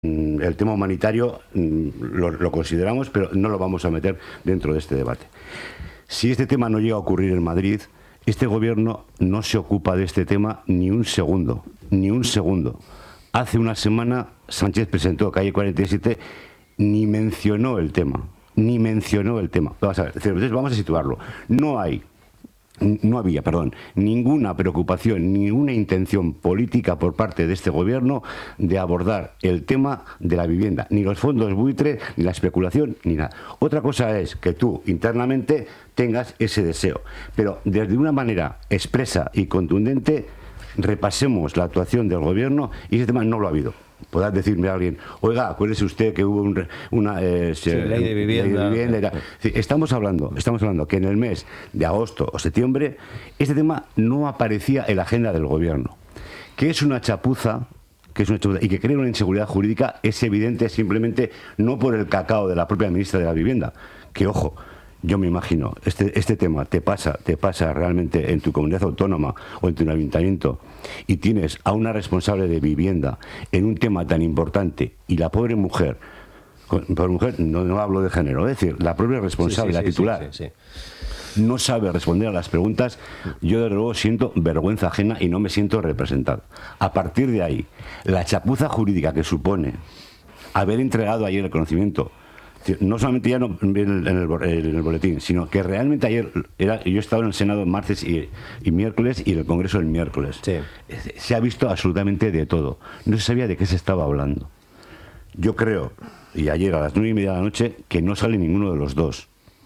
El tema humanitario lo consideramos, pero no lo vamos a meter dentro de este debate. Si este tema no llega a ocurrir en Madrid, este gobierno no se ocupa de este tema ni un segundo, ni un segundo. Hace una semana Sánchez presentó Calle 47, ni mencionó el tema, ni mencionó el tema. Entonces vamos a situarlo. No había ninguna preocupación, ninguna intención política por parte de este gobierno de abordar el tema de la vivienda, ni los fondos buitre, ni la especulación, ni nada. Otra cosa es que tú internamente tengas ese deseo, pero desde una manera expresa y contundente repasemos la actuación del gobierno y ese tema no lo ha habido. Podrás decirme a alguien, oiga, acuérdese usted que hubo una ley de vivienda. Estamos hablando que en el mes de agosto o septiembre este tema no aparecía en la agenda del gobierno. Que es una chapuza y que crea una inseguridad jurídica es evidente, simplemente no por el cacao de la propia ministra de la Vivienda, que ojo, yo me imagino, este tema te pasa realmente en tu comunidad autónoma o en tu ayuntamiento y tienes a una responsable de vivienda en un tema tan importante y la pobre mujer, no hablo de género, es decir, la propia responsable, la titular, no sabe responder a las preguntas, yo de luego siento vergüenza ajena y no me siento representado. A partir de ahí, la chapuza jurídica que supone haber entregado ayer el conocimiento, no solamente ya no en el boletín, sino que realmente ayer yo he estado en el Senado martes y miércoles y en el Congreso el miércoles. Sí. Se ha visto absolutamente de todo. No se sabía de qué se estaba hablando. Yo creo, y ayer a las 9:30 de la noche, que no sale ninguno de los dos.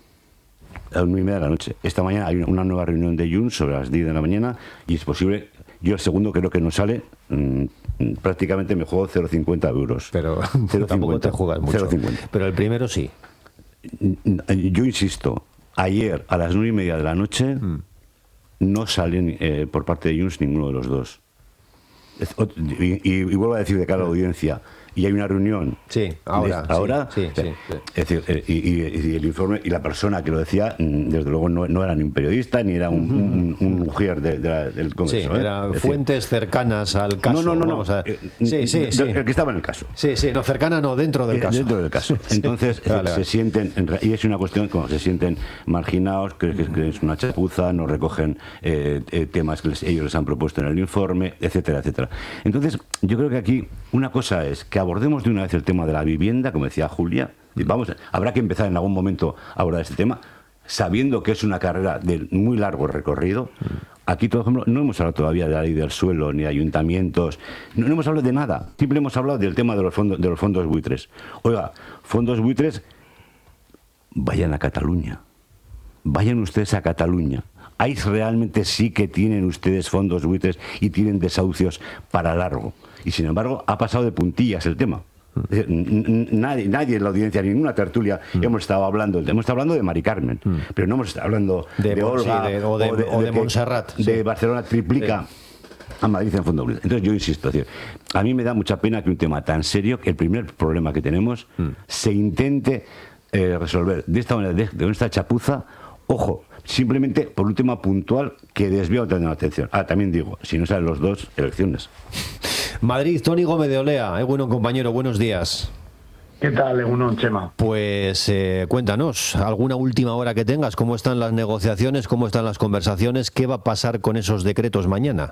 A las 9:30 de la noche. Esta mañana hay una nueva reunión de Junts sobre las 10 de la mañana y es posible. Yo el segundo creo que no sale, prácticamente me juego 0,50 euros. Pero tampoco te juegas mucho. 0,50. Pero el primero sí. Yo insisto, ayer a las 9:30 de la noche no salen por parte de Junts ninguno de los dos. Y vuelvo a decir de cara a la audiencia, y hay una reunión. Sí, ahora. Sí. Es decir, y el informe y la persona que lo decía, desde luego no era ni un periodista ni era un mujer del Congreso. Sí, eran fuentes cercanas al caso. No. Sí. El que estaba en el caso. Sí, no, cercana no, dentro del caso. Dentro del caso. Entonces se sienten, y es una cuestión como se sienten marginados, que es una chapuza, no recogen temas que ellos les han propuesto en el informe, etcétera. Entonces, yo creo que aquí una cosa es que abordemos de una vez el tema de la vivienda, como decía Julia. Habrá que empezar en algún momento a abordar este tema, sabiendo que es una carrera de muy largo recorrido. Aquí, por ejemplo, no hemos hablado todavía de la ley del suelo, ni de ayuntamientos, no hemos hablado de nada. Simplemente hemos hablado del tema de los fondos buitres. Oiga, fondos buitres, vayan a Cataluña. Vayan ustedes a Cataluña. Ahí realmente sí que tienen ustedes fondos buitres y tienen desahucios para largo. Y sin embargo, ha pasado de puntillas el tema. Nadie en la audiencia, en ninguna tertulia, hemos estado hablando de Mari Carmen, pero no hemos estado hablando de Olga o de Montserrat. De Barcelona triplica a Madrid en fondos buitres. Entonces yo insisto, a mí me da mucha pena que un tema tan serio, que el primer problema que tenemos, se intente resolver de esta manera, de esta chapuza, ojo, simplemente por un tema puntual que desvía la atención. También digo, si no salen los dos, elecciones. Madrid, Toni Gómez de Olea. Bueno, compañero, buenos días. ¿Qué tal, Egunon, Chema? Pues cuéntanos, alguna última hora que tengas, ¿cómo están las negociaciones, cómo están las conversaciones, qué va a pasar con esos decretos mañana?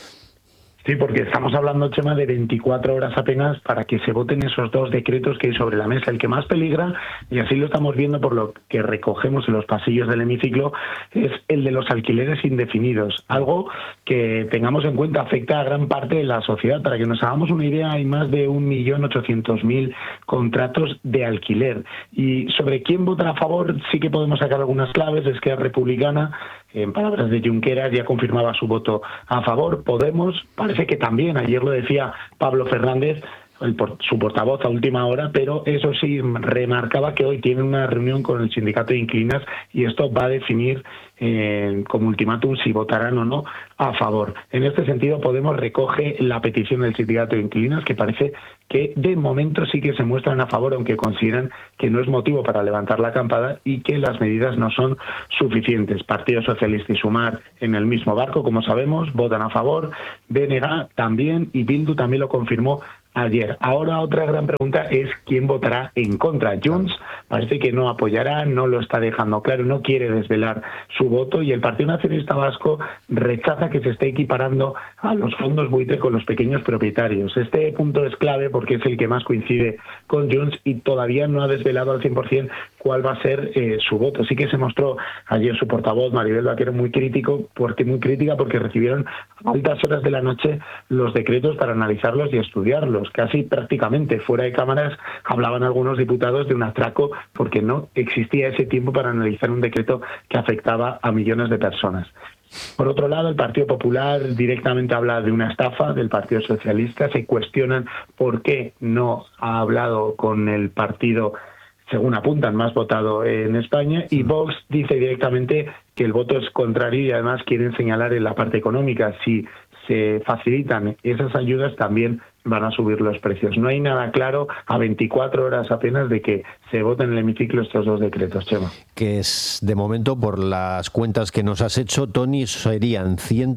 Sí, porque estamos hablando, Chema, de 24 horas apenas para que se voten esos dos decretos que hay sobre la mesa. El que más peligra, y así lo estamos viendo por lo que recogemos en los pasillos del hemiciclo, es el de los alquileres indefinidos. Algo que tengamos en cuenta afecta a gran parte de la sociedad. Para que nos hagamos una idea, hay más de 1.800.000 contratos de alquiler. Y sobre quién votará a favor sí que podemos sacar algunas claves. Esquerra Republicana, en palabras de Junqueras, ya confirmaba su voto a favor. Podemos, parece que también, ayer lo decía Pablo Fernández, su portavoz a última hora, pero eso sí, remarcaba que hoy tiene una reunión con el sindicato de inquilinas y esto va a definir como ultimátum si votarán o no a favor. En este sentido, Podemos recoge la petición del sindicato de inquilinas, que parece que de momento sí que se muestran a favor, aunque consideran que no es motivo para levantar la campana y que las medidas no son suficientes. Partido Socialista y Sumar en el mismo barco, como sabemos, votan a favor, BNG también, y Bildu también lo confirmó ayer. Ahora otra gran pregunta es quién votará en contra. Junts parece que no apoyará, no lo está dejando claro, no quiere desvelar su voto, y el Partido Nacionalista Vasco rechaza que se esté equiparando a los fondos buitre con los pequeños propietarios. Este punto es clave porque es el que más coincide con Junts y todavía no ha desvelado al 100% cuál va a ser su voto. Sí que se mostró ayer su portavoz, Maribel Vaquero, muy crítica porque recibieron a altas horas de la noche los decretos para analizarlos y estudiarlos. Casi prácticamente fuera de cámaras hablaban algunos diputados de un atraco porque no existía ese tiempo para analizar un decreto que afectaba a millones de personas. Por otro lado, el Partido Popular directamente habla de una estafa del Partido Socialista. Se cuestionan por qué no ha hablado con el partido, según apuntan, más votado en España, y Vox dice directamente que el voto es contrario y además quieren señalar en la parte económica. Si se facilitan esas ayudas, también van a subir los precios. No hay nada claro a 24 horas apenas de que se voten en el hemiciclo estos dos decretos, Chema. Que es, de momento, por las cuentas que nos has hecho, Toni, serían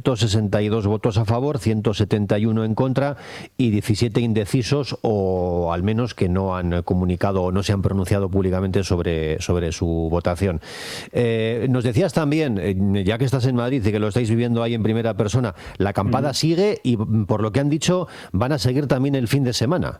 162 votos a favor, 171 en contra y 17 indecisos, o al menos que no han comunicado o no se han pronunciado públicamente sobre su votación. Nos decías también, ya que estás en Madrid y que lo estáis viviendo ahí en primera persona, la acampada sigue y, por lo que han dicho, van a seguir también el fin de semana.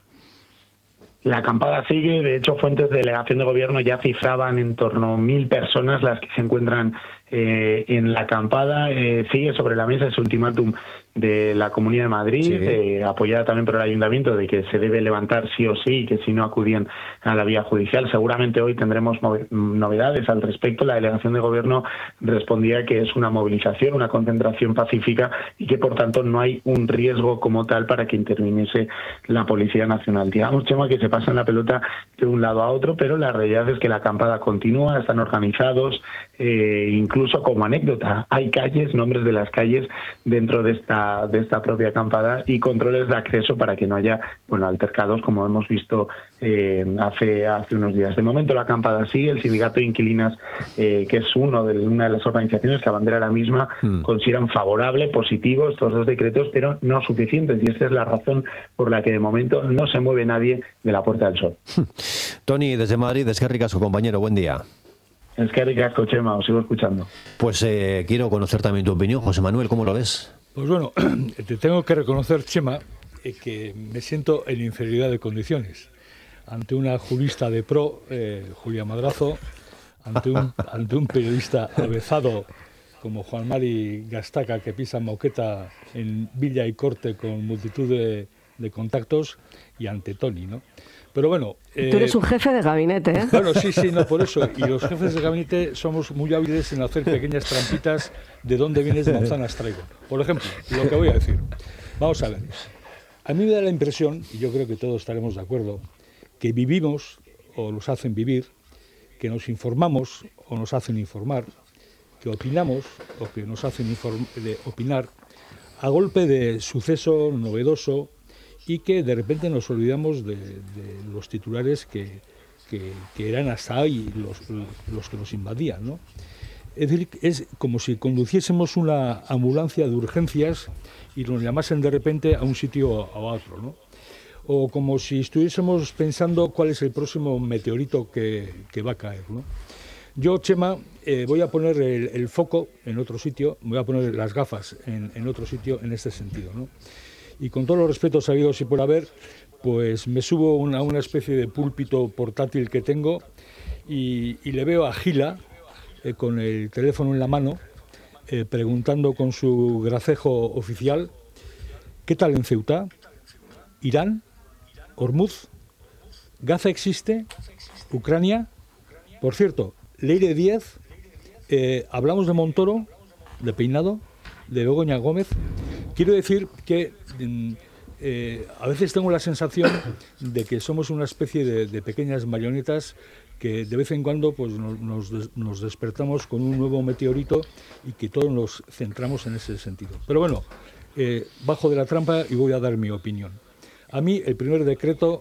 La acampada sigue, de hecho fuentes de delegación de gobierno ya cifraban en torno a 1.000 personas las que se encuentran en la acampada. Sigue sobre la mesa ese ultimátum de la Comunidad de Madrid, apoyada también por el Ayuntamiento, de que se debe levantar sí o sí, y que si no acudían a la vía judicial. Seguramente hoy tendremos novedades al respecto. La delegación de gobierno respondía que es una movilización, una concentración pacífica y que por tanto no hay un riesgo como tal para que interviniese la Policía Nacional. Digamos, Chema, que se pasan la pelota de un lado a otro, pero la realidad es que la acampada continúa, están organizados, incluso como anécdota, hay calles, nombres de las calles dentro de esta propia acampada y controles de acceso para que no haya altercados como hemos visto hace unos días. De momento la acampada sigue. El sindicato de inquilinas, que es una de las organizaciones que abandera la misma, consideran favorable, positivo estos dos decretos, pero no suficientes, y esta es la razón por la que de momento no se mueve nadie de la Puerta del Sol. Toni, desde Madrid, Eskerrik asko, compañero, buen día. Eskerrik asko, Chema, os sigo escuchando. Pues quiero conocer también tu opinión, José Manuel, ¿cómo lo ves? Pues bueno, te tengo que reconocer, Chema, que me siento en inferioridad de condiciones ante una jurista de pro, Julia Madrazo, ante un periodista avezado como Juan Mari Gastaca, que pisa moqueta en Villa y Corte con multitud de contactos, y ante Toni, ¿no? Pero bueno... Tú eres un jefe de gabinete, ¿eh? Bueno, sí, no, por eso. Y los jefes de gabinete somos muy hábiles en hacer pequeñas trampitas de dónde vienes de manzanas traigo. Por ejemplo, lo que voy a decir. Vamos a ver. A mí me da la impresión, y yo creo que todos estaremos de acuerdo, que vivimos, o nos hacen vivir, que nos informamos, o nos hacen informar, que opinamos, o que nos hacen opinar, a golpe de suceso novedoso, y que de repente nos olvidamos de los titulares que eran hasta hoy los que nos invadían, ¿no? Es decir, es como si conduciésemos una ambulancia de urgencias y nos llamasen de repente a un sitio o a otro, ¿no? O como si estuviésemos pensando cuál es el próximo meteorito que va a caer, ¿no? Yo, Chema, voy a poner el foco en otro sitio, voy a poner las gafas en otro sitio en este sentido, ¿no? Y con todos los respetos habidos y por haber, pues me subo a una especie de púlpito portátil que tengo y le veo a Gila con el teléfono en la mano, preguntando con su gracejo oficial: ¿qué tal en Ceuta? ¿Irán? ¿Hormuz? ¿Gaza existe? ¿Ucrania? Por cierto, Leire Díez, hablamos de Montoro, de Peinado, de Begoña Gómez. Quiero decir que a veces tengo la sensación de que somos una especie de pequeñas marionetas que de vez en cuando pues nos despertamos con un nuevo meteorito y que todos nos centramos en ese sentido. Pero bueno, bajo de la trampa y voy a dar mi opinión. A mí el primer decreto,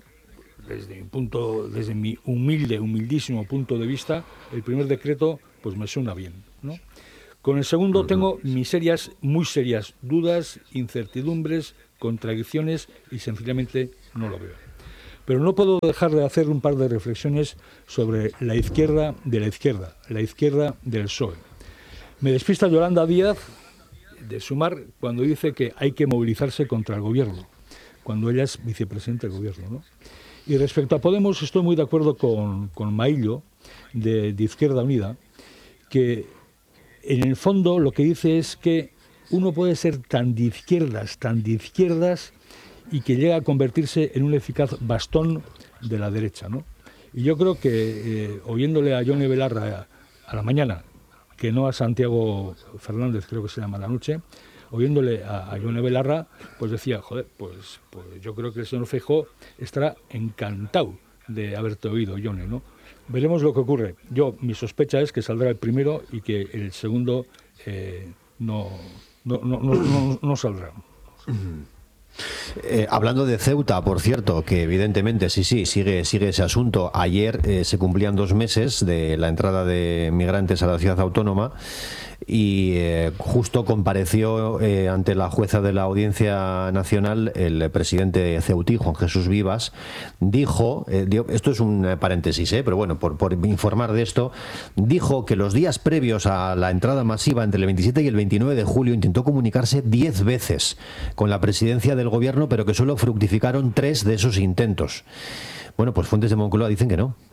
desde mi humildísimo punto de vista, el primer decreto pues me suena bien, ¿no? Con el segundo tengo muy serias dudas, incertidumbres, contradicciones y sencillamente no lo veo. Pero no puedo dejar de hacer un par de reflexiones sobre la izquierda de la izquierda, la izquierda del PSOE. Me despista Yolanda Díaz de Sumar cuando dice que hay que movilizarse contra el gobierno, cuando ella es vicepresidenta del gobierno, ¿no? Y respecto a Podemos, estoy muy de acuerdo con Maillo, de Izquierda Unida, que en el fondo lo que dice es que uno puede ser tan de izquierdas, y que llega a convertirse en un eficaz bastón de la derecha, ¿no? Y yo creo que, oyéndole a Yone Belarra a la mañana, que no a Santiago Fernández, creo que se llama a la noche, oyéndole a Yone Belarra, pues decía, joder, pues yo creo que el señor Feijóo estará encantado de haberte oído, Yone, ¿no? Veremos lo que ocurre. Mi sospecha es que saldrá el primero y que el segundo no saldrá. Hablando de Ceuta, por cierto, que evidentemente sigue ese asunto. Ayer se cumplían 2 meses de la entrada de migrantes a la ciudad autónoma y justo compareció ante la jueza de la Audiencia Nacional el presidente ceutí, Juan Jesús Vivas. Dijo, esto es un paréntesis, pero bueno, por informar de esto, dijo que los días previos a la entrada masiva entre el 27 y el 29 de julio intentó comunicarse 10 veces con la presidencia del gobierno, pero que solo fructificaron 3 de esos intentos. Bueno, pues fuentes de Moncloa dicen que no.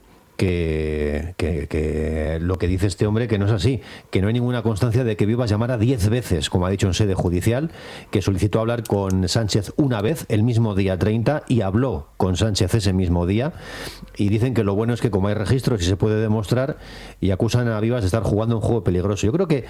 Que lo que dice este hombre que no es así, que no hay ninguna constancia de que Vivas llamara 10 veces, como ha dicho en sede judicial, que solicitó hablar con Sánchez una vez el mismo día 30 y habló con Sánchez ese mismo día, y dicen que lo bueno es que como hay registros y se puede demostrar, y acusan a Vivas de estar jugando un juego peligroso. Yo creo que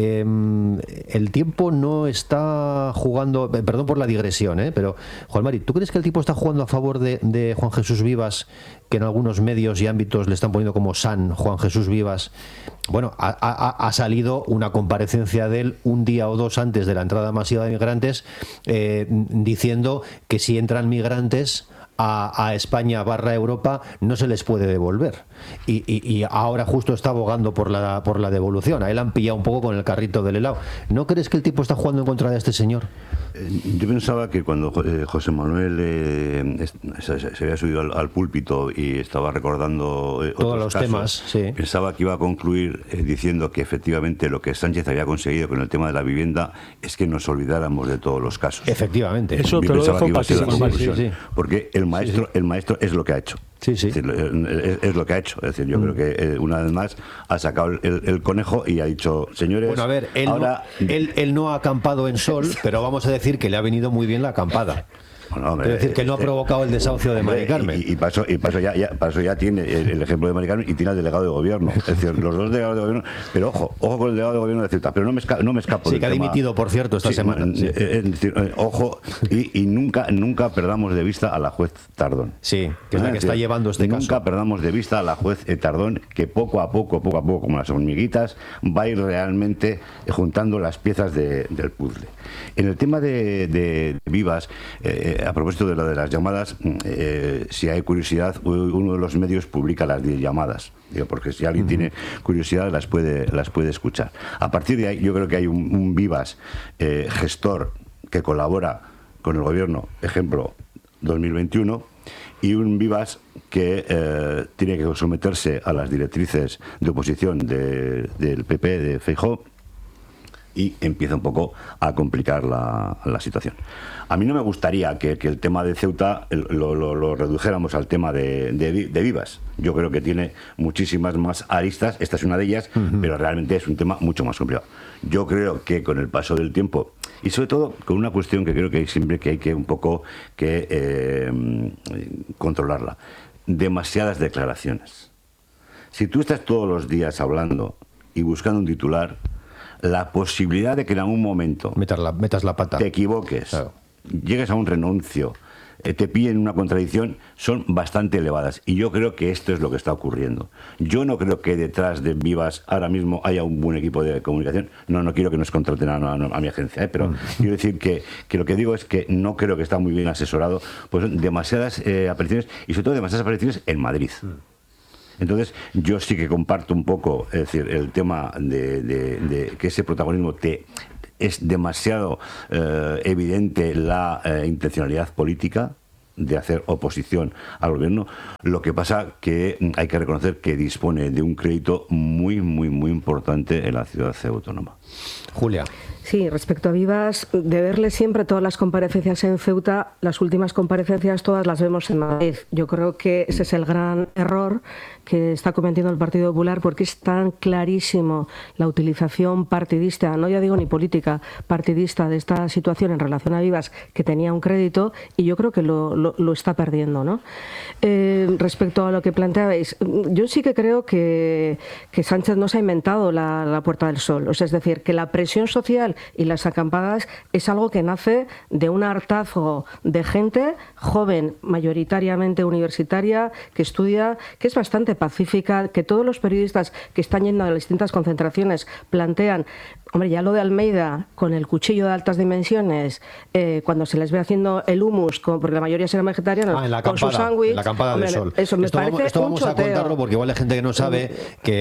el tiempo no está jugando, perdón por la digresión, pero Juan Mari, ¿tú crees que el tipo está jugando a favor de Juan Jesús Vivas, que en algunos medios y ámbitos le están poniendo como San Juan Jesús Vivas? Bueno, ha salido una comparecencia de él un día o 2 antes de la entrada masiva de migrantes, diciendo que si entran migrantes a España / Europa no se les puede devolver, y ahora justo está abogando por la devolución. A él han pillado un poco con el carrito del helado. ¿No crees que el tipo está jugando en contra de este señor? Yo pensaba que cuando José Manuel se había subido al púlpito y estaba recordando todos los casos, temas, sí, pensaba que iba a concluir diciendo que efectivamente lo que Sánchez había conseguido con el tema de la vivienda es que nos olvidáramos de todos los casos. Efectivamente. Eso te lo dejo para ti, porque el maestro es lo que ha hecho. Sí. Es decir, es lo que ha hecho. Es decir, yo creo que una vez más ha sacado el conejo y ha dicho, señores, bueno, a ver, él no ha acampado en sol, pero vamos a decir que le ha venido muy bien la acampada. Bueno, hombre, es decir, que no ha provocado el desahucio de Mari Carmen. Y para eso ya tiene el ejemplo de Mari Carmen y tiene al delegado de gobierno. Es decir, los 2 delegados de gobierno. Pero ojo con el delegado de gobierno de Ceuta. Pero no me escapo. Sí, que ha dimitido, por cierto, esta semana. Sí. Es decir, ojo, y nunca perdamos de vista a la juez Tardón. Sí, que es la que está llevando este caso. Nunca perdamos de vista a la juez Tardón, que poco a poco, como las hormiguitas, va a ir realmente juntando las piezas del puzzle. En el tema de Vivas, a propósito de lo de las llamadas, si hay curiosidad, uno de los medios publica las 10 llamadas, porque si alguien tiene curiosidad las puede escuchar. A partir de ahí yo creo que hay un Vivas gestor que colabora con el gobierno, ejemplo 2021, y un Vivas que tiene que someterse a las directrices de oposición del PP de Feijóo, y empieza un poco a complicar la situación. A mí no me gustaría que el tema de Ceuta lo redujéramos al tema de Vivas. Yo creo que tiene muchísimas más aristas, esta es una de ellas, pero realmente es un tema mucho más complicado. Yo creo que con el paso del tiempo, y sobre todo con una cuestión que creo que siempre hay que un poco controlarla, demasiadas declaraciones. Si tú estás todos los días hablando y buscando un titular, la posibilidad de que en algún momento metas la pata, te equivoques, claro, llegues a un renuncio, te pillen una contradicción, son bastante elevadas. Y yo creo que esto es lo que está ocurriendo. Yo no creo que detrás de Vivas ahora mismo haya un buen equipo de comunicación. No quiero que nos contraten a mi agencia, pero quiero decir que lo que digo es que no creo que está muy bien asesorado. Pues son demasiadas apariciones, y sobre todo demasiadas apariciones en Madrid. Entonces, yo sí que comparto un poco, es decir, el tema de que ese protagonismo es demasiado evidente la intencionalidad política de hacer oposición al gobierno. Lo que pasa que hay que reconocer que dispone de un crédito muy importante en la ciudad autónoma. Julia. Sí, respecto a Vivas, de verle siempre todas las comparecencias en Ceuta, las últimas comparecencias todas las vemos en Madrid. Yo creo que ese es el gran error que está cometiendo el Partido Popular, porque es tan clarísimo la utilización partidista, no ya digo ni política, partidista de esta situación en relación a Vivas, que tenía un crédito, y yo creo que lo está perdiendo, ¿no? Respecto a lo que planteabais, yo sí que creo que Sánchez no se ha inventado la Puerta del Sol. O sea, es decir, que la presión social y las acampadas es algo que nace de un hartazgo de gente joven, mayoritariamente universitaria, que estudia, que es bastante pacífica, que todos los periodistas que están yendo a las distintas concentraciones plantean. Hombre, ya lo de Almeida con el cuchillo de altas dimensiones, cuando se les ve haciendo el hummus, porque la mayoría serán vegetarianos, con su sándwich. En la acampada del Sol. Eso me parece esto vamos un a contarlo porque igual hay gente que no sabe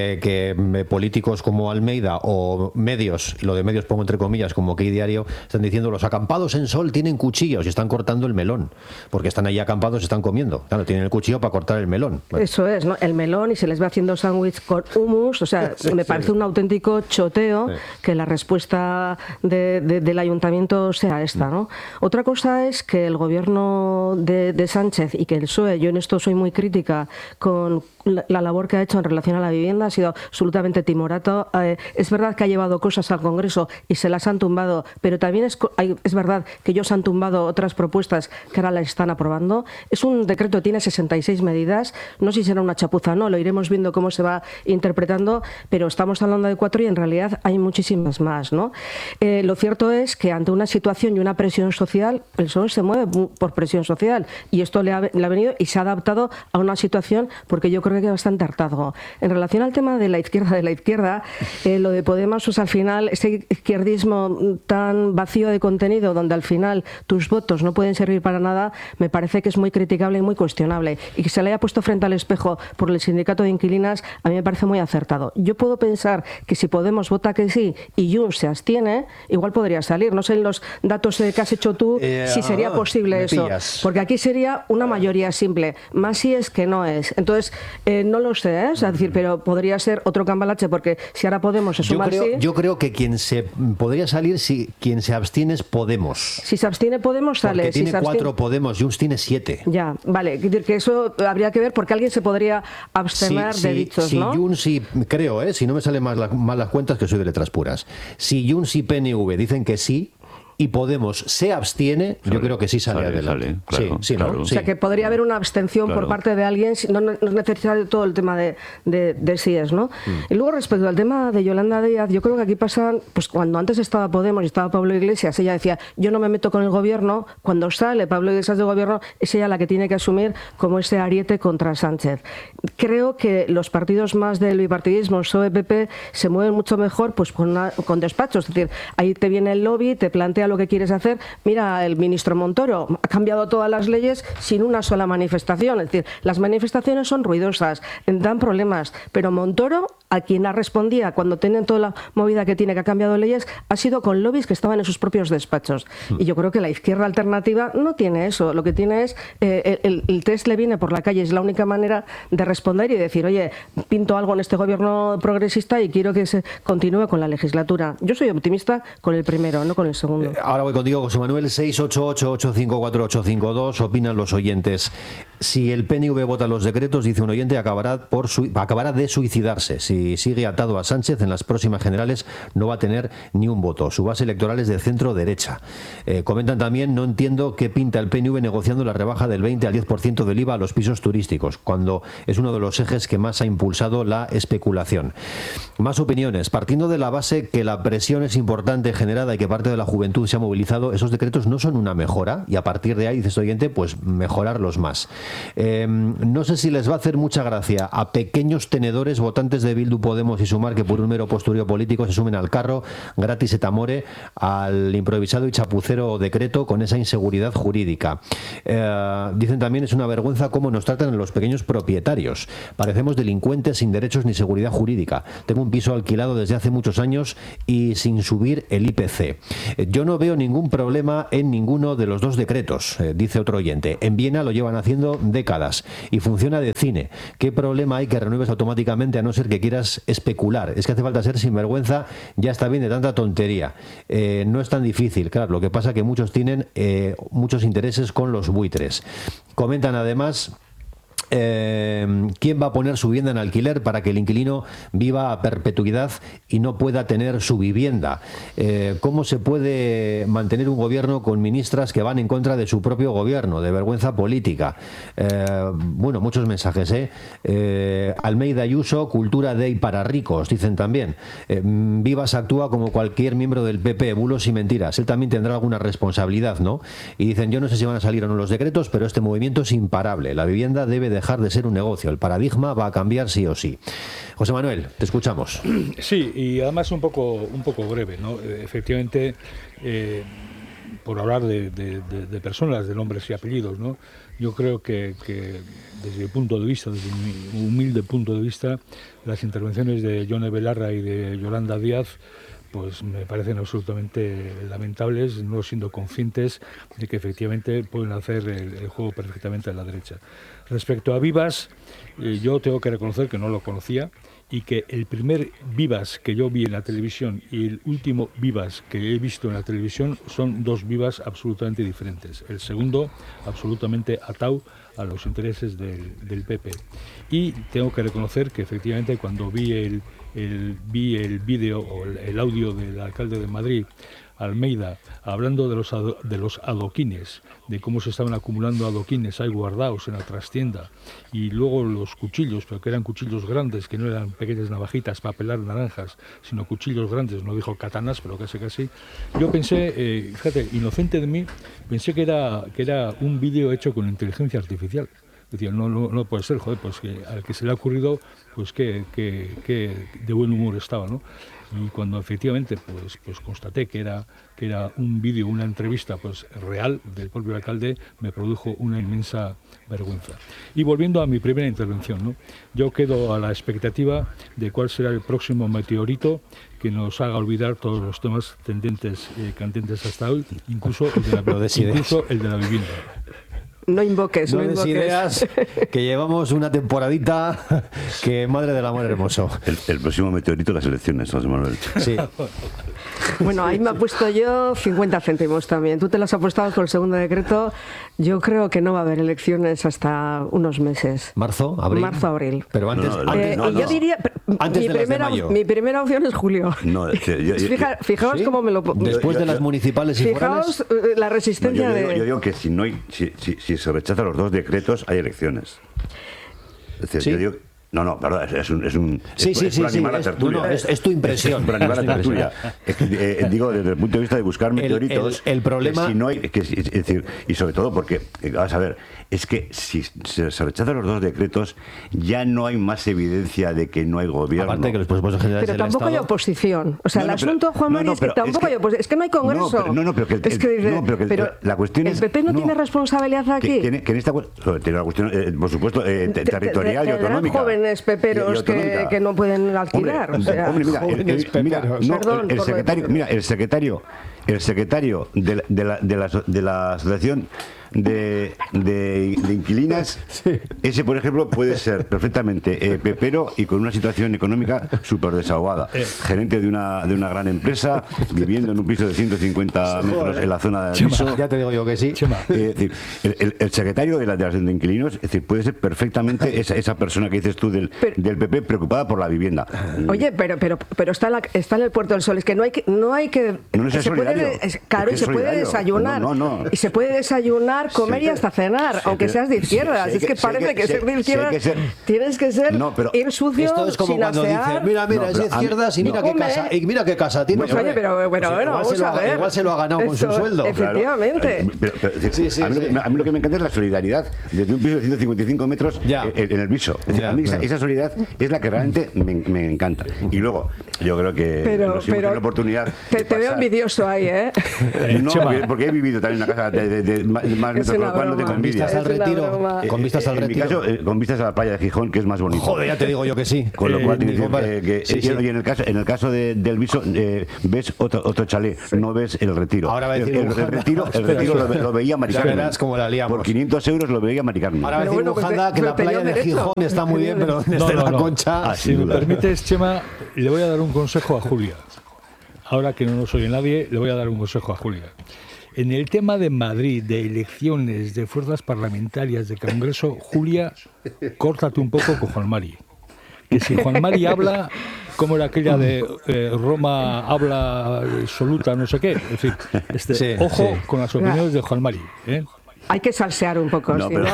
que políticos como Almeida o medios, lo de medios pongo entre comillas, como que Diario, están diciendo los acampados en Sol tienen cuchillos y están cortando el melón, porque están ahí acampados y están comiendo. Claro, tienen el cuchillo para cortar el melón. Bueno. Eso es, ¿no? El melón, y se les ve haciendo sándwich con hummus. O sea, me parece un auténtico choteo que la respuesta del ayuntamiento sea esta, ¿no? Otra cosa es que el gobierno de Sánchez y que el PSOE, yo en esto soy muy crítica con la labor que ha hecho en relación a la vivienda, ha sido absolutamente timorato. Es verdad que ha llevado cosas al Congreso y se las han tumbado, pero también es verdad que ellos han tumbado otras propuestas que ahora las están aprobando. Es un decreto, tiene 66 medidas, no sé si será una chapuza o no, lo iremos viendo cómo se va interpretando, pero estamos hablando de 4 y en realidad hay muchísimas más, ¿no? Lo cierto es que ante una situación y una presión social, el PSOE se mueve por presión social, y esto le ha venido y se ha adaptado a una situación, porque yo creo que hay bastante hartazgo. En relación al tema de la izquierda, lo de Podemos, pues al final, ese izquierdismo tan vacío de contenido, donde al final tus votos no pueden servir para nada, me parece que es muy criticable y muy cuestionable. Y que se le haya puesto frente al espejo por el sindicato de inquilinas, a mí me parece muy acertado. Yo puedo pensar que si Podemos vota que sí y Junts se abstiene, igual podría salir. No sé en los datos que has hecho tú si sería posible eso. Porque aquí sería una mayoría simple. Más si es que no es. Entonces, no lo sé, ¿eh? O sea, decir, pero podría ser otro cambalache, porque si ahora Podemos se suma al sí... Yo creo que quien se podría salir, quien se abstiene es Podemos. Si se abstiene Podemos, sale. Porque tiene si 4 Podemos, Junts tiene 7. Ya, vale. Que eso habría que ver, porque alguien se podría abstener de dichos, ¿no? Si Junts y creo, si no me salen mal las cuentas, que soy de letras puras. Si Junts y PNV dicen que sí y Podemos se abstiene, yo creo que sí sale adelante. Claro, sí, claro. ¿no? O sea, que podría haber una abstención por parte de alguien, no es necesario todo el tema de síes, ¿no? Y luego, respecto al tema de Yolanda Díaz, yo creo que aquí pasan, pues cuando antes estaba Podemos y estaba Pablo Iglesias, ella decía, yo no me meto con el gobierno. Cuando sale Pablo Iglesias del gobierno, es ella la que tiene que asumir como ese ariete contra Sánchez. Creo que los partidos más del bipartidismo, PSOE, PP, se mueven mucho mejor pues con despachos. Es decir, ahí te viene el lobby, te plantea lo que quieres hacer. Mira, el ministro Montoro ha cambiado todas las leyes sin una sola manifestación. Es decir, las manifestaciones son ruidosas, dan problemas, pero Montoro, a quien respondía cuando tienen toda la movida que tiene, que ha cambiado leyes, ha sido con lobbies que estaban en sus propios despachos. Y yo creo que la izquierda alternativa no tiene eso. Lo que tiene es, el test le viene por la calle, es la única manera de responder y decir, oye, pinto algo en este gobierno progresista y quiero que se continúe con la legislatura. Yo soy optimista con el primero, no con el segundo. Ahora voy contigo, José Manuel. 688-854-852. Opinan los oyentes. Si el PNV vota los decretos, dice un oyente, acabará de suicidarse. Si sigue atado a Sánchez, en las próximas generales no va a tener ni un voto. Su base electoral es de centro-derecha. Comentan también, no entiendo qué pinta el PNV negociando la rebaja del 20 al 10% del IVA a los pisos turísticos, cuando es uno de los ejes que más ha impulsado la especulación. Más opiniones. Partiendo de la base que la presión es importante generada y que parte de la juventud se ha movilizado, esos decretos no son una mejora, y a partir de ahí, dice este oyente, pues mejorarlos más. No sé si les va a hacer mucha gracia a pequeños tenedores votantes de Bildu, Podemos y Sumar que por un mero posturío político se sumen al carro gratis et amore al improvisado y chapucero decreto con esa inseguridad jurídica. Dicen también es una vergüenza cómo nos tratan los pequeños propietarios. Parecemos delincuentes sin derechos ni seguridad jurídica. Tengo un piso alquilado desde hace muchos años y sin subir el IPC. Yo no veo ningún problema en ninguno de los dos decretos, dice otro oyente. En Viena lo llevan haciendo décadas y funciona de cine. ¿Qué problema hay que renueves automáticamente a no ser que quieras especular? Es que hace falta ser sinvergüenza, ya está bien de tanta tontería. No es tan difícil, claro, lo que pasa que muchos tienen muchos intereses con los buitres. Comentan además... ¿quién va a poner su vivienda en alquiler para que el inquilino viva a perpetuidad y no pueda tener su vivienda? ¿Cómo se puede mantener un gobierno con ministras que van en contra de su propio gobierno? De vergüenza política. Bueno, muchos mensajes, Almeida Ayuso, cultura de y para ricos, dicen también. Vivas actúa como cualquier miembro del PP, bulos y mentiras. Él también tendrá alguna responsabilidad, ¿no? Y dicen, yo no sé si van a salir o no los decretos, pero este movimiento es imparable. La vivienda debe dejar de ser un negocio. El paradigma va a cambiar sí o sí. José Manuel, te escuchamos. Sí, y además un poco breve, ¿no? Efectivamente, por hablar de personas, de nombres y apellidos, ¿no? Yo creo que desde mi punto de vista, desde mi humilde punto de vista, las intervenciones de Yone Belarra y de Yolanda Díaz pues me parecen absolutamente lamentables, no siendo conscientes de que efectivamente pueden hacer el juego perfectamente a la derecha. Respecto a Vivas, yo tengo que reconocer que no lo conocía y que el primer Vivas que yo vi en la televisión y el último Vivas que he visto en la televisión son dos Vivas absolutamente diferentes. El segundo, absolutamente atado a los intereses del PP. Y tengo que reconocer que efectivamente cuando vi el vídeo o el audio del alcalde de Madrid, Almeida, hablando de los adoquines, de cómo se estaban acumulando adoquines ahí guardados en la trastienda, y luego los cuchillos, pero que eran cuchillos grandes, que no eran pequeñas navajitas para pelar naranjas, sino cuchillos grandes, no dijo katanas, pero casi. Yo pensé, fíjate, inocente de mí, pensé que era un vídeo hecho con inteligencia artificial. Decía, no puede ser, joder, pues que al que se le ha ocurrido, pues que de buen humor estaba, ¿no? Y cuando efectivamente pues constaté que era un vídeo, una entrevista pues real del propio alcalde, me produjo una inmensa vergüenza. Y volviendo a mi primera intervención, ¿no? Yo quedo a la expectativa de cuál será el próximo meteorito que nos haga olvidar todos los temas candentes hasta hoy, incluso el de la vivienda. No invoques. Ideas, que llevamos una temporadita que madre del amor hermoso. El próximo meteorito, las elecciones, José Manuel. Sí. Bueno, ahí me he puesto yo 50 céntimos también. Tú te las has apostado con el segundo decreto. Yo creo que no va a haber elecciones hasta unos meses. ¿Marzo? ¿Abril? Marzo-abril. Pero antes yo diría, mi primera opción es julio. Fijaos ¿sí? Cómo me lo... Después de las municipales y forales. Fijaos la resistencia yo digo que si se rechazan los dos decretos, hay elecciones. Es decir, ¿sí? Yo digo... No, perdón, es por animar la tertulia. Es tu impresión. Por animar la tertulia. Digo, desde el punto de vista de buscar meteoritos, el problema... si no hay, es decir, y sobre todo porque, vamos a ver, es que si se rechazan los dos decretos, ya no hay más evidencia de que no hay gobierno. Aparte que los presupuestos generales pero tampoco hay oposición. O sea, el asunto, Juan Mari, es que tampoco hay oposición. Es que no hay Congreso. Pero la cuestión es... ¿El PP no tiene responsabilidad aquí? Que en esta tiene una cuestión, por supuesto, territorial y autonómica. Jóvenes peperos que no pueden alquilar. El secretario de la asociación de inquilinas, sí. Ese por ejemplo puede ser perfectamente pepero y con una situación económica súper desahogada, gerente de una gran empresa, viviendo en un piso de 150 metros en la zona de Alviso. Ya te digo yo que sí. Es decir, el secretario de la asociación de inquilinos, es decir, puede ser perfectamente esa persona que dices tú del PP preocupada por la vivienda. Oye, pero está en el Puerto del Sol, es que no hay que no se puede claro, y se puede desayunar. Y se puede desayunar, comer y hasta cenar, aunque seas de izquierdas. Es que parece que ser de izquierdas tienes que ser ir sucio. Esto es como cuando dices, mira, es de izquierdas y mira qué casa tiene. Pues oye, pero bueno, vamos a ver. Igual se lo ha ganado con su sueldo. Efectivamente. A mí lo que me encanta es la solidaridad desde un piso de 155 metros en el piso. A mí esa solidaridad es la que realmente me encanta. Y luego, yo creo que nos hemos tenido la oportunidad. Te veo envidioso ahí, ¿eh? No, porque he vivido también en una casa de más metros, con lo cual no tengo envidia. Con vistas al retiro. En mi caso, con vistas a la playa de Gijón, que es más bonito. Joder, ya te digo yo que sí. Con lo cual, y en el caso del viso, ves otro chalet, no ves el retiro. Ahora va a decir el retiro lo veía Mari Carmen. Ya verás cómo la liamos. Por 500 euros lo veía Mari Carmen. Ahora va a decir Bujanda que la playa de Gijón está muy bien, pero desde la Concha... Si me permites, Chema, le voy a dar un consejo a Julia. Ahora que no nos oye nadie, le voy a dar un consejo a Julia. En el tema de Madrid, de elecciones, de fuerzas parlamentarias, de Congreso, Julia, córtate un poco con Juan Mari. Que si Juan Mari habla, como era aquella de Roma habla absoluta, no sé qué. En fin, ojo con las opiniones de Juan Mari, ¿eh? Hay que salsear un poco,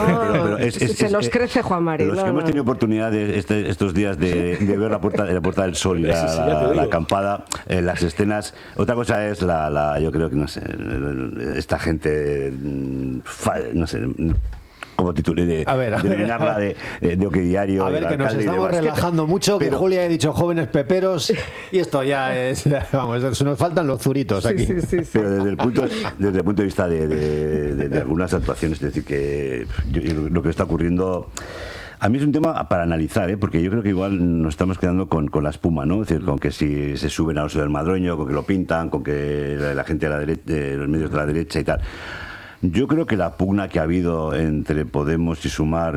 se nos crece Juan Mari. Los que hemos tenido oportunidad estos días de ver la puerta del Sol y la acampada, las escenas. Otra cosa es yo creo que no sé, esta gente, no sé, como titulé de eliminarla de OK Diario. A ver, que nos estamos relajando mucho, que Julia ha dicho jóvenes peperos, y esto ya es, vamos, nos faltan los zuritos aquí. Sí. Pero desde el punto de vista de algunas actuaciones, es decir, que lo que está ocurriendo... A mí es un tema para analizar, porque yo creo que igual nos estamos quedando con la espuma, ¿no? Es decir, con que si se suben al Oso del Madroño, con que lo pintan, con que la gente de la derecha, los medios de la derecha y tal. Yo creo que la pugna que ha habido entre Podemos y Sumar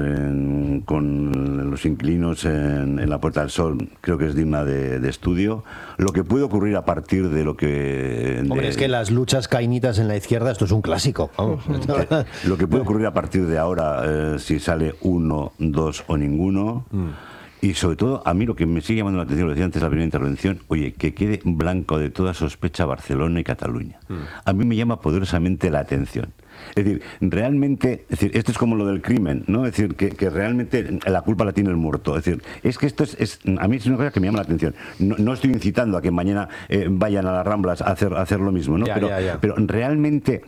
con los inquilinos en la Puerta del Sol creo que es digna de estudio. Lo que puede ocurrir a partir de lo que... Hombre, es que las luchas caínitas en la izquierda, esto es un clásico. Vamos. Lo que puede ocurrir a partir de ahora, si sale uno, dos o ninguno... Y sobre todo, a mí lo que me sigue llamando la atención, lo decía antes en la primera intervención, oye, que quede blanco de toda sospecha Barcelona y Cataluña. A mí me llama poderosamente la atención. Es decir, realmente, esto es como lo del crimen, ¿no? Es decir, que realmente la culpa la tiene el muerto. Es decir, es que esto a mí es una cosa que me llama la atención. No estoy incitando a que mañana vayan a las Ramblas a hacer lo mismo, ¿no? Pero realmente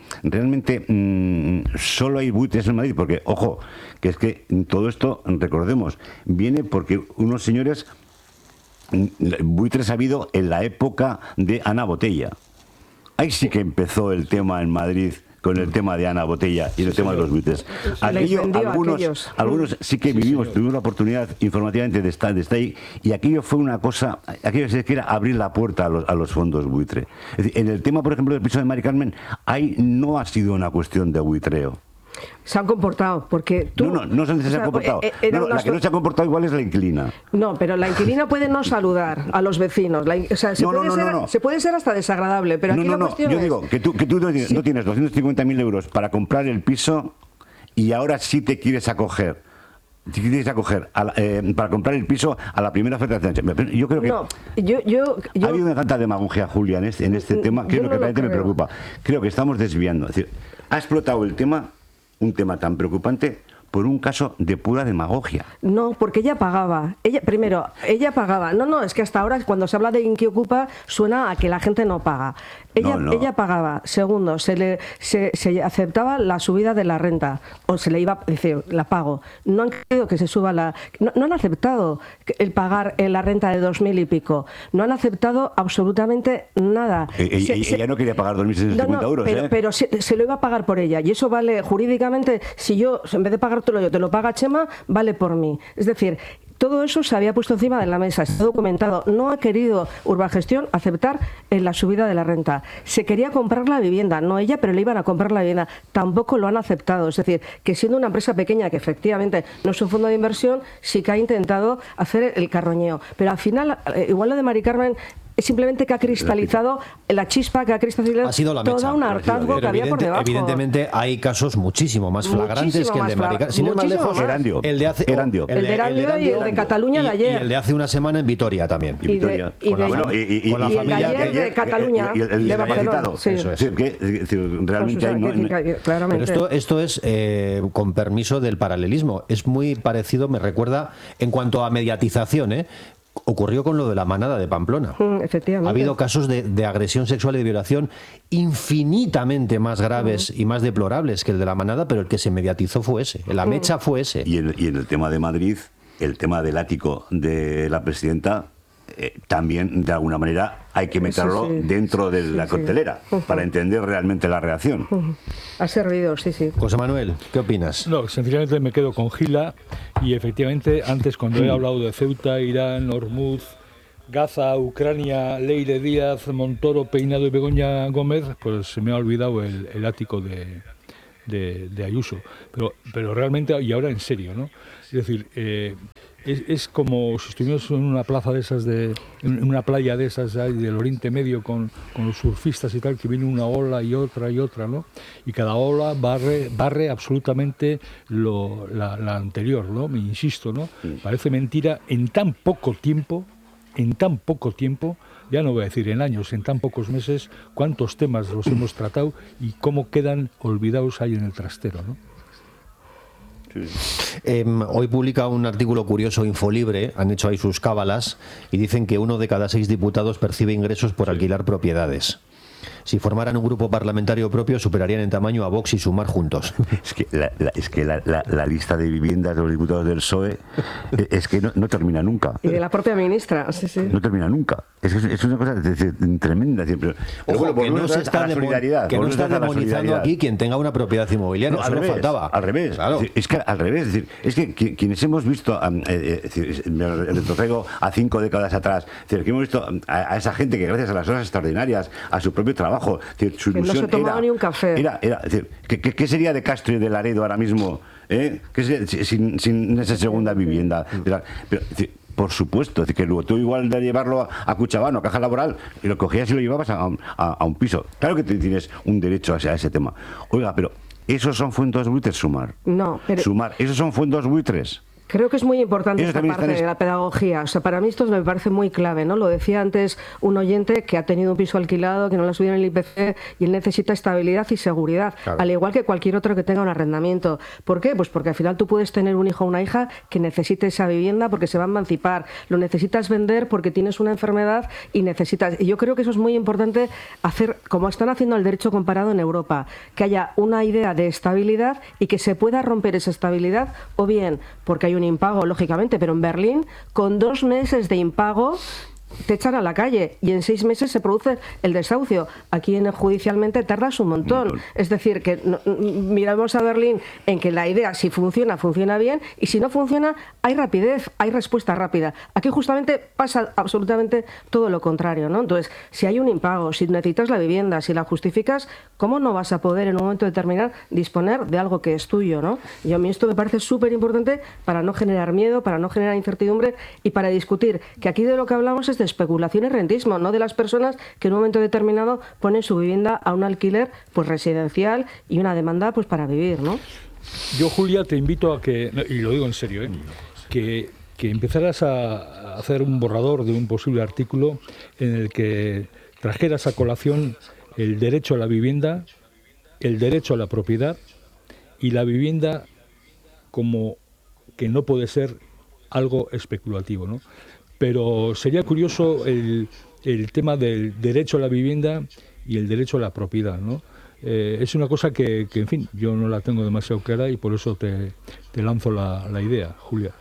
solo hay buitres en Madrid, porque, ojo, que es que todo esto, recordemos, viene porque unos señores, buitres ha habido en la época de Ana Botella. Ahí sí que empezó el tema en Madrid, con el tema de Ana Botella y el tema de los buitres. Algunos sí que tuvimos la oportunidad informativamente de estar ahí, y aquello fue una cosa, aquello que era abrir la puerta a los fondos buitre. Es decir, en el tema, por ejemplo, del piso de Mari Carmen, ahí no ha sido una cuestión de buitreo. Se han comportado, porque tú... No sé si se han comportado. La que no se ha comportado igual es la inquilina. No, pero la inquilina puede no saludar a los vecinos. Se puede ser hasta desagradable, pero aquí la cuestión yo digo que tú no tienes 250.000 euros para comprar el piso y ahora sí te quieres acoger. Para comprar el piso a la primera oferta de... Yo creo que ha habido una tanta demagogia, Julia, en este tema, que es lo que realmente me preocupa. Creo que estamos desviando. Es decir, ha explotado un tema tan preocupante por un caso de pura demagogia. No, porque ella pagaba. Ella pagaba. No, es que hasta ahora cuando se habla de Inquiocupa suena a que la gente no paga. Ella pagaba. Segundo, se aceptaba la subida de la renta, o se le iba a decir, la pago. No han querido que se suba no han aceptado el pagar la renta de 2.000 y pico. No han aceptado absolutamente nada. Ella no quería pagar 2.650 euros. Pero se lo iba a pagar por ella. Y eso vale jurídicamente, si yo, en vez de pagártelo yo, te lo paga Chema, vale por mí. Es decir, todo eso se había puesto encima de la mesa, está documentado. No ha querido Urbagestión aceptar la subida de la renta. Se quería comprar la vivienda, no ella, pero le iban a comprar la vivienda. Tampoco lo han aceptado. Es decir, que siendo una empresa pequeña, que efectivamente no es un fondo de inversión, sí que ha intentado hacer el carroñeo. Pero al final, igual lo de Mari Carmen, es simplemente que ha cristalizado la chispa que ha cristalizado ha sido la mecha, toda un hartazgo que había por debajo. Evidentemente hay casos muchísimo más flagrantes que el de Maricarmen. Sin ir más lejos, el de Erandio y el de Cataluña de ayer. Y el de hace una semana en Vitoria también. Y con la familia de Cataluña, de Barcelona. Realmente pero esto es, con permiso del paralelismo, es muy parecido, me recuerda, en cuanto a mediatización, ocurrió con lo de la manada de Pamplona. Efectivamente. Ha habido casos de agresión sexual y de violación infinitamente más graves y más deplorables que el de la manada, pero el que se mediatizó fue ese, la mecha fue ese. Y en el tema de Madrid, el tema del ático de la presidenta, también de alguna manera hay que meterlo dentro de la coctelera para entender realmente la reacción. Ha servido, sí. José Manuel, ¿qué opinas? No, sencillamente me quedo con Gila y efectivamente antes cuando he hablado de Ceuta, Irán, Hormuz, Gaza, Ucrania, Leire Díaz, Montoro, Peinado y Begoña Gómez, pues se me ha olvidado el ático de Ayuso. Pero realmente, y ahora en serio, ¿no? Es decir, es como si estuviéramos en una plaza de esas, en una playa de esas del Oriente Medio con los surfistas y tal, que viene una ola y otra, ¿no? Y cada ola barre absolutamente la anterior, ¿no? Me insisto, ¿no? Parece mentira en tan poco tiempo, ya no voy a decir en años, en tan pocos meses, cuántos temas los hemos tratado y cómo quedan olvidados ahí en el trastero, ¿no? Hoy publica un artículo curioso Infolibre, han hecho ahí sus cábalas y dicen que 1 de cada 6 diputados percibe ingresos por alquilar propiedades. Si formaran un grupo parlamentario propio, superarían en tamaño a Vox y Sumar juntos. Es que la lista de viviendas de los diputados del PSOE es que no termina nunca. Y de la propia ministra, sí. No termina nunca. Es una cosa tremenda. Pero bueno, que no se está demonizando aquí quien tenga una propiedad inmobiliaria. No, solo faltaba. Al revés. Claro. Es que al revés. Es que quienes hemos visto, me retrotraigo a 5 décadas atrás, que hemos visto a esa gente que gracias a las horas extraordinarias, a su propio trabajo, su ilusión, no se tomaba ni un café. ¿Qué sería de Castro y de Laredo ahora mismo? Sin esa segunda vivienda. Pero, por supuesto, que luego tú igual de llevarlo a Cuchabano, a Caja Laboral, y lo cogías y lo llevabas a un piso. Claro que tienes un derecho a ese tema. Oiga, pero ¿esos son fondos buitres, Sumar? No, pero... Sumar, ¿esos son fondos buitres? Creo que es muy importante esta parte de la pedagogía. O sea, para mí esto me parece muy clave, ¿no? Lo decía antes un oyente que ha tenido un piso alquilado, que no le subieron el IPC y él necesita estabilidad y seguridad, claro, al igual que cualquier otro que tenga un arrendamiento. ¿Por qué? Pues porque al final tú puedes tener un hijo o una hija que necesite esa vivienda porque se va a emancipar. Lo necesitas vender porque tienes una enfermedad y necesitas... Y yo creo que eso es muy importante hacer, como están haciendo el derecho comparado en Europa, que haya una idea de estabilidad y que se pueda romper esa estabilidad, o bien porque hay un impago, lógicamente, pero en Berlín, con 2 meses de impago, te echan a la calle y en 6 meses se produce el desahucio. Aquí judicialmente tardas un montón. Es decir, que miramos a Berlín en que la idea, si funciona, funciona bien, y si no funciona, hay rapidez, hay respuesta rápida. Aquí justamente pasa absolutamente todo lo contrario, ¿no? Entonces, si hay un impago, si necesitas la vivienda, si la justificas, ¿cómo no vas a poder en un momento determinado disponer de algo que es tuyo, ¿no? Y a mí esto me parece súper importante para no generar miedo, para no generar incertidumbre y para discutir que aquí de lo que hablamos es de especulación y rentismo, no de las personas que en un momento determinado ponen su vivienda a un alquiler pues residencial y una demanda pues para vivir, ¿no? Yo, Julia, te invito a que, y lo digo en serio, que empezaras a hacer un borrador de un posible artículo en el que trajeras a colación el derecho a la vivienda, el derecho a la propiedad y la vivienda como que no puede ser algo especulativo, ¿no? Pero sería curioso el tema del derecho a la vivienda y el derecho a la propiedad, ¿no? Es una cosa que, en fin, yo no la tengo demasiado clara y por eso te lanzo la idea, Julia.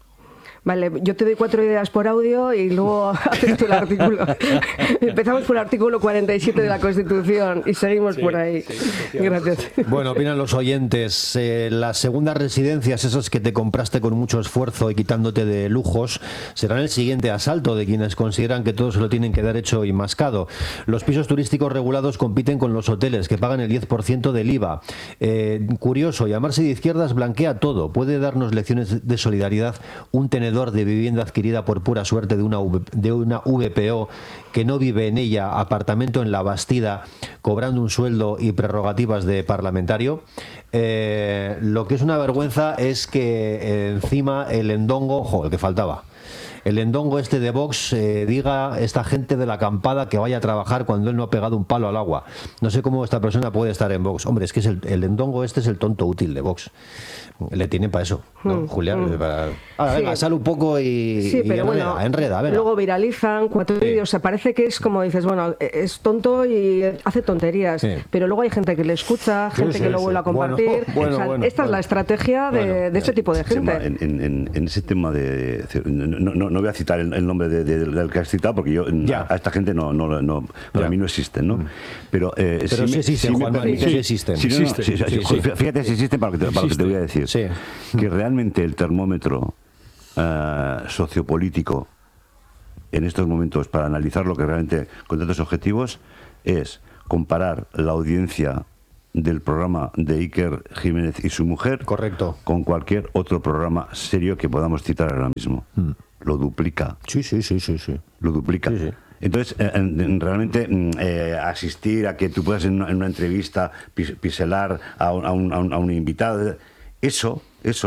Vale, yo te doy 4 ideas por audio y luego haces tú el artículo. Empezamos por el artículo 47 de la Constitución y seguimos por ahí. Sí, gracias. Bueno, opinan los oyentes. Las segundas residencias, esas que te compraste con mucho esfuerzo y quitándote de lujos, serán el siguiente asalto de quienes consideran que todo se lo tienen que dar hecho y mascado. Los pisos turísticos regulados compiten con los hoteles, que pagan el 10% del IVA. Curioso, llamarse de izquierdas blanquea todo. Puede darnos lecciones de solidaridad un tenedor tenedor de vivienda adquirida por pura suerte de una VPO que no vive en ella, apartamento en La Bastida, cobrando un sueldo y prerrogativas de parlamentario. Lo que es una vergüenza es que encima el endongo, el que faltaba. El endongo este de Vox diga esta gente de la acampada que vaya a trabajar cuando él no ha pegado un palo al agua. No sé cómo esta persona puede estar en Vox. Hombre, es que el endongo este es el tonto útil de Vox. Le tienen para eso, ¿no, Julián? Venga, sal un poco y pero enreda, venga. Luego viralizan 4 vídeos, o sea, parece que es como dices, bueno, es tonto y hace tonterías, pero luego hay gente que le escucha, gente que lo vuelve a compartir. Esta es la estrategia de este tipo de gente. En ese tema de... No voy a citar el nombre del que has citado, porque yo a esta gente para mí no existen, ¿no? Pero sí existen, Juan Mari, sí existen. Fíjate si existen para lo que te voy a decir. Sí. Que realmente el termómetro sociopolítico en estos momentos para analizar lo que realmente con datos objetivos es comparar la audiencia del programa de Iker Jiménez y su mujer, correcto, con cualquier otro programa serio que podamos citar ahora mismo. Lo duplica. Sí. Lo duplica. Sí. Entonces, realmente asistir a que tú puedas en una entrevista piselar a un invitado, eso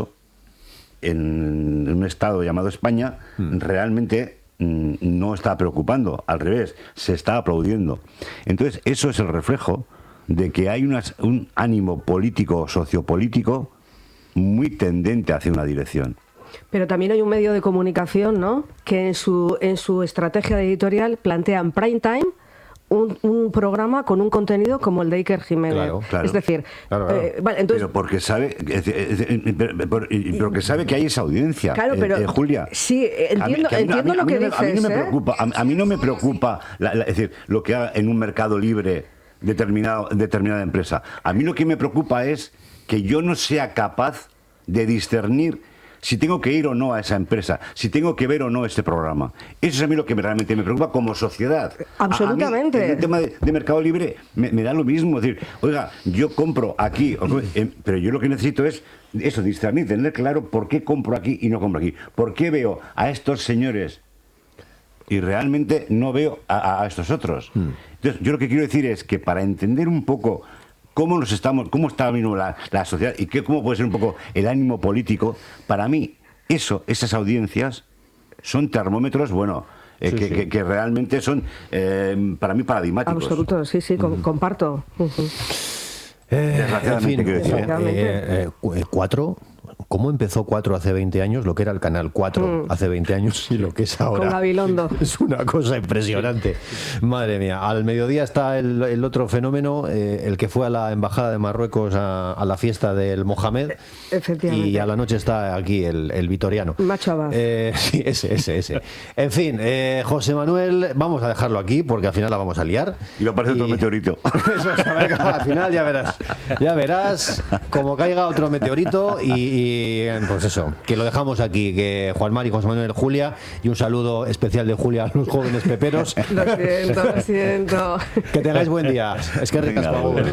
en un estado llamado España realmente no está preocupando, al revés, se está aplaudiendo. Entonces, eso es el reflejo de que hay un ánimo político, sociopolítico, muy tendente hacia una dirección. Pero también hay un medio de comunicación, ¿no?, que en su estrategia editorial plantean prime time un programa con un contenido como el de Iker Jiménez. Claro. Es decir, vale, entonces, pero porque sabe que hay esa audiencia. Claro, pero Julia. Sí, entiendo lo que dices. A mí no me preocupa. A mí no me preocupa, es decir, lo que haga en un mercado libre determinada empresa. A mí lo que me preocupa es que yo no sea capaz de discernir si tengo que ir o no a esa empresa, si tengo que ver o no este programa. Eso es a mí lo que realmente me preocupa como sociedad. Absolutamente. A mí, en el tema de mercado libre me da lo mismo. Es decir, oiga, yo compro aquí, pero yo lo que necesito es eso, discernir, tener claro por qué compro aquí y no compro aquí. ¿Por qué veo a estos señores y realmente no veo a estos otros? Entonces, yo lo que quiero decir es que para entender un poco cómo está mismo la sociedad y cómo puede ser un poco el ánimo político, para mí esas audiencias son termómetros, que realmente son para mí paradigmáticos. Absoluto, sí, comparto. Desgraciadamente, quiero decir. 4. ¿Cómo empezó 4 hace 20 años? Lo que era el canal 4 hace 20 años y lo que es ahora. Con Gabilondo. Es una cosa impresionante. Madre mía. Al mediodía está el otro fenómeno, el que fue a la embajada de Marruecos a la fiesta del Mohamed. Efectivamente. Y a la noche está aquí el vitoriano. Macho Abad. Sí, ese. En fin, José Manuel, vamos a dejarlo aquí porque al final la vamos a liar. Y va a aparecer otro meteorito. Eso, al final ya verás como caiga otro meteorito y pues eso, que lo dejamos aquí, que Juan Mari, José Manuel, Julia, y un saludo especial de Julia a los jóvenes peperos. Lo siento. Que tengáis buen día. Es que ricas por favor.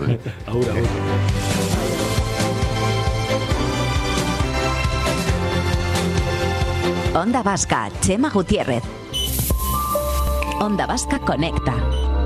Onda Vasca, Chema Gutiérrez. Onda Vasca Conecta.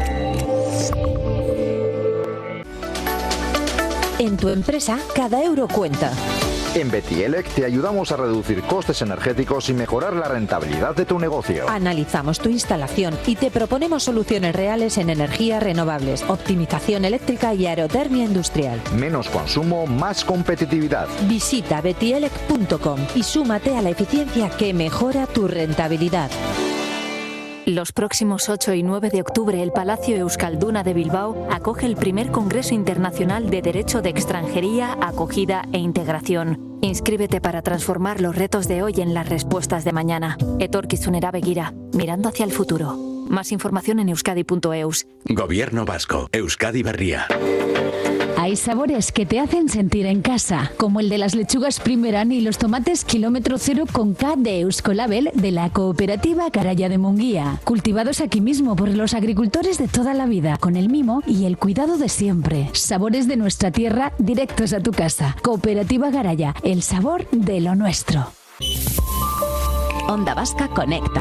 En tu empresa, cada euro cuenta. En Betielec te ayudamos a reducir costes energéticos y mejorar la rentabilidad de tu negocio. Analizamos tu instalación y te proponemos soluciones reales en energías renovables, optimización eléctrica y aerotermia industrial. Menos consumo, más competitividad. Visita betielec.com y súmate a la eficiencia que mejora tu rentabilidad. Los próximos 8 y 9 de octubre, el Palacio Euskalduna de Bilbao acoge el primer Congreso Internacional de Derecho de Extranjería, Acogida e Integración. Inscríbete para transformar los retos de hoy en las respuestas de mañana. Etorkizunera begira, mirando hacia el futuro. Más información en euskadi.eus. Gobierno Vasco, Euskadi Berria. Hay sabores que te hacen sentir en casa, como el de las lechugas Primeran y los tomates kilómetro cero con K de Euskolabel de la cooperativa Garaya de Munguía, cultivados aquí mismo por los agricultores de toda la vida, con el mimo y el cuidado de siempre. Sabores de nuestra tierra directos a tu casa. Cooperativa Garaya, el sabor de lo nuestro. Onda Vasca Conecta.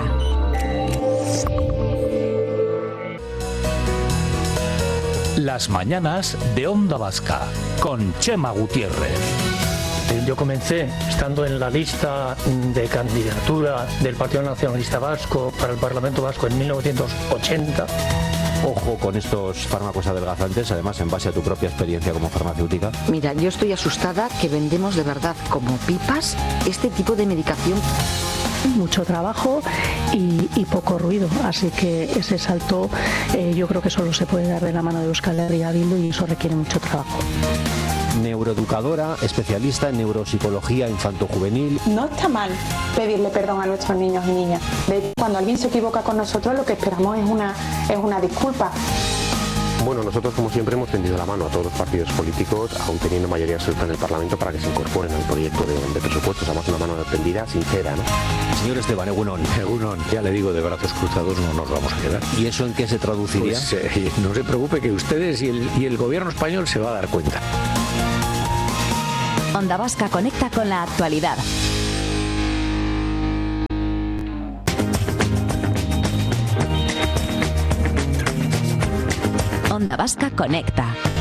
Las mañanas de Onda Vasca con Chema Gutiérrez. Yo comencé estando en la lista de candidatura del Partido Nacionalista Vasco para el Parlamento Vasco en 1980. Ojo con estos fármacos adelgazantes, además en base a tu propia experiencia como farmacéutica. Mira, yo estoy asustada que vendemos de verdad como pipas este tipo de medicación. Mucho trabajo y poco ruido, así que ese salto yo creo que solo se puede dar de la mano de Euskal Herria Bildu y eso requiere mucho trabajo. Neuroeducadora, especialista en neuropsicología infanto-juvenil. No está mal pedirle perdón a nuestros niños y niñas. De hecho, cuando alguien se equivoca con nosotros, lo que esperamos es una disculpa. Bueno, nosotros como siempre hemos tendido la mano a todos los partidos políticos, aún teniendo mayoría absoluta en el Parlamento, para que se incorporen al proyecto de presupuestos. Damos una mano tendida, sincera, ¿no? Señor Esteban, Egunon. Egunon, ya le digo, de brazos cruzados no nos vamos a quedar. ¿Y eso en qué se traduciría? Pues, no se preocupe, que ustedes y el gobierno español se va a dar cuenta. Onda Vasca conecta con la actualidad. Onda Vasca conecta.